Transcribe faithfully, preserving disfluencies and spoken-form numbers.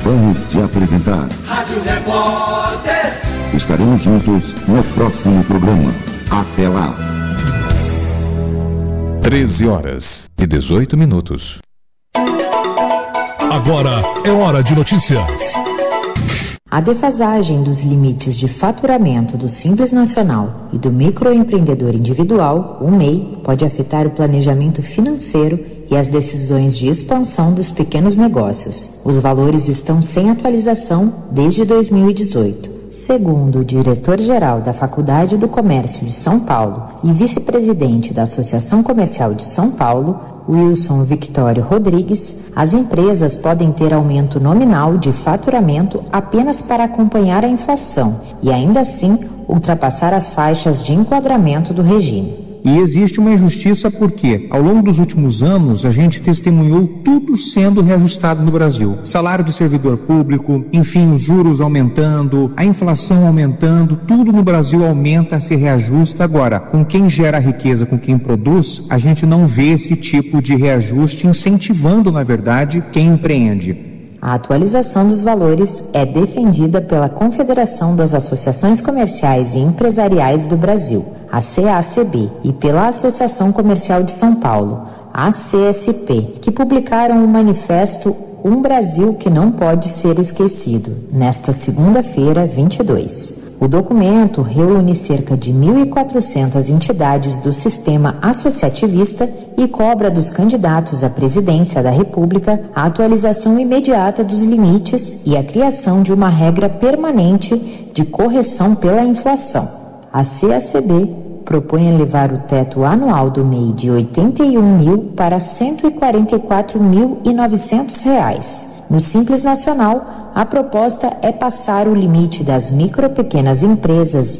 Vamos te apresentar Rádio Repórter. Estaremos juntos no próximo programa. Até lá. treze horas e dezoito minutos. Agora é hora de notícias. A defasagem dos limites de faturamento do Simples Nacional e do microempreendedor individual, o M E I, pode afetar o planejamento financeiro e as decisões de expansão dos pequenos negócios. Os valores estão sem atualização desde dois mil e dezoito. Segundo o diretor-geral da Faculdade do Comércio de São Paulo e vice-presidente da Associação Comercial de São Paulo, Wilson Victório Rodrigues, as empresas podem ter aumento nominal de faturamento apenas para acompanhar a inflação e, ainda assim, ultrapassar as faixas de enquadramento do regime. E existe uma injustiça porque, ao longo dos últimos anos, a gente testemunhou tudo sendo reajustado no Brasil. Salário do servidor público, enfim, os juros aumentando, a inflação aumentando, tudo no Brasil aumenta, se reajusta. Agora, com quem gera riqueza, com quem produz, a gente não vê esse tipo de reajuste incentivando, na verdade, quem empreende. A atualização dos valores é defendida pela Confederação das Associações Comerciais e Empresariais do Brasil, a C A C B, e pela Associação Comercial de São Paulo, a C S P, que publicaram o manifesto Um Brasil que Não Pode Ser Esquecido, nesta segunda-feira, vinte e dois. O documento reúne cerca de mil e quatrocentas entidades do sistema associativista e cobra dos candidatos à presidência da República a atualização imediata dos limites e a criação de uma regra permanente de correção pela inflação. A C A C B propõe elevar o teto anual do M E I de oitenta e um mil para cento e quarenta e quatro mil e novecentos reais. No Simples Nacional, a proposta é passar o limite das micro pequenas empresas